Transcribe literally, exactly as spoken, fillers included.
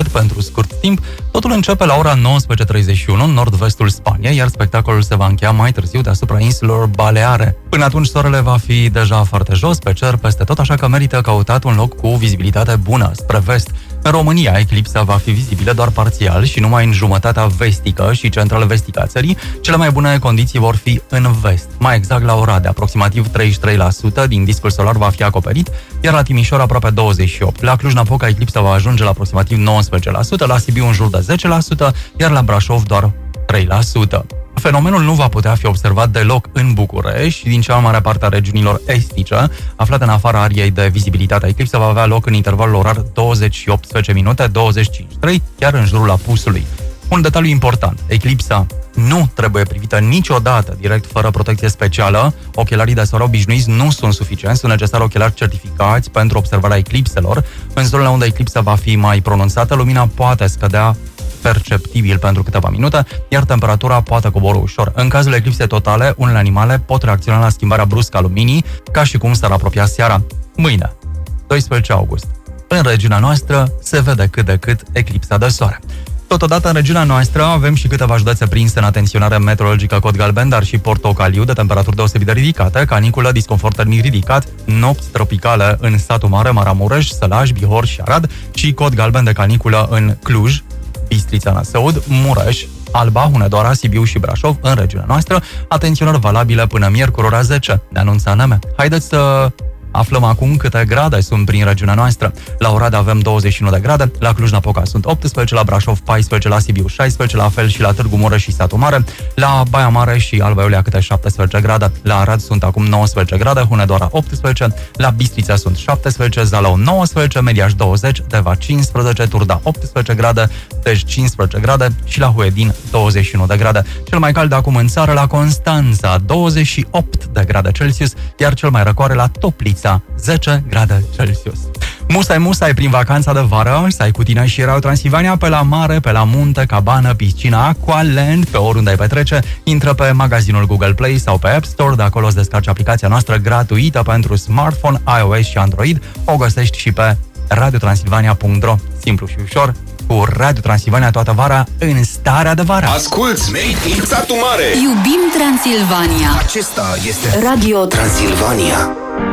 pentru scurt timp. Totul începe la ora nouăsprezece treizeci și unu în nord-vestul Spaniei, iar spectacolul se va încheia mai târziu deasupra insulelor Baleare. Până atunci, soarele va fi deja foarte jos pe cer peste tot, așa că merită căutat un loc cu vizibilitate bună spre vest. În România, eclipsa va fi vizibilă doar parțial și numai în jumătatea vestică și centrală vestică a țării. Cele mai bune condiții vor fi în vest. Mai exact, la Oradea, aproximativ treizeci și trei la sută din discul solar va fi acoperit, iar la Timișoara aproape douăzeci și opt la sută. La Cluj-Napoca, eclipsa va ajunge la aproximativ nouăsprezece la sută, la Sibiu în jur de zece la sută, iar la Brașov doar trei la sută. Fenomenul nu va putea fi observat deloc în București și din cea mai mare parte a regiunilor estice, aflate în afara ariei de vizibilitate. Eclipsa va avea loc în intervalul orar douăzeci și optsprezece minute, douăzeci și cinci trei, chiar în jurul apusului. Un detaliu important, eclipsa nu trebuie privită niciodată direct fără protecție specială. Ochelarii de soare obișnuiți nu sunt suficienți, sunt necesari ochelari certificați pentru observarea eclipselor. În zonele unde eclipsa va fi mai pronunțată, lumina poate scădea perceptibil pentru câteva minute, iar temperatura poate coborî ușor. În cazul eclipsei totale, unele animale pot reacționa la schimbarea bruscă a luminii, ca și cum s-ar apropia seara. Mâine, doisprezece august, în regiunea noastră se vede cât de cât eclipsa de soare. Totodată, în regiunea noastră avem și câteva județe prinse în atenționare meteorologică cod galben, dar și portocaliu, de temperaturi deosebit de ridicate, caniculă, disconfort termic ridicat, nopți tropicale în satul mare, Maramureș, Sălaș, Bihor și Arad și cod galben de caniculă în Cluj, Bistrița, Năsăud, Mureș, Alba, Hunedoara, Sibiu și Brașov, în regiunea noastră, atenționări valabile până miercuri ora zece, ne anunță A N M. Haideți să aflăm acum câte grade sunt prin regiunea noastră. La Oradea avem douăzeci și unu de grade, la Cluj-Napoca sunt optsprezece, la Brașov paisprezece, la Sibiu șaisprezece, la fel și la Târgu Mureș și Satu Mare, la Baia Mare și Alba Iulia câte șaptesprezece grade, la Arad sunt acum nouăsprezece grade, Hunedoara optsprezece, la Bistrița sunt șaptesprezece, Zalău nouăsprezece, Mediaș douăzeci, Deva cincisprezece, Turda optsprezece grade, Dej cincisprezece grade și la Huedin douăzeci și unu de grade. Cel mai cald acum în țară la Constanța, douăzeci și opt de grade Celsius, iar cel mai răcoare la Toplița, zece grade Celsius. Musai, musai prin vacanța de vară, să ai cu tine și Radio Transilvania pe la mare, pe la munte, cabană, piscina, Aqualand, pe oriunde ai petrece. Intră pe magazinul Google Play sau pe App Store, de acolo îți descarci aplicația noastră gratuită pentru smartphone, iOS și Android. O găsești și pe radio transilvania punct ro. Simplu și ușor, cu Radio Transilvania toată vara în starea de vară. Asculți Made in Satu Mare. Iubim Transilvania. Acesta este Radio Transilvania.